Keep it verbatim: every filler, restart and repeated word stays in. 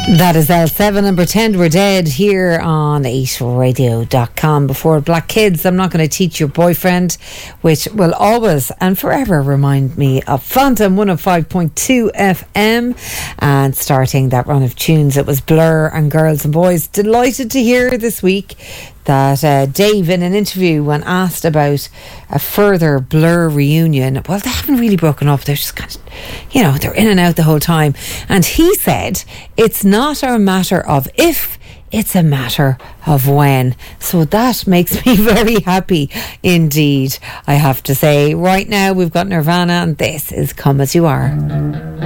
That is L seven and Pretend We're Dead here on eight radio dot com. Before Black Kids, I'm Not Going to Teach Your Boyfriend, which will always and forever remind me of Phantom one oh five point two F M. And starting that run of tunes, it was Blur and Girls and Boys. Delighted to hear this week that uh, Dave, in an interview, when asked about a further Blur reunion, well, they haven't really broken up. They're just kind of, you know, they're in and out the whole time. And he said, it's not a matter of if, it's a matter of when. So that makes me very happy indeed, I have to say. Right now, we've got Nirvana, and this is Come As You Are.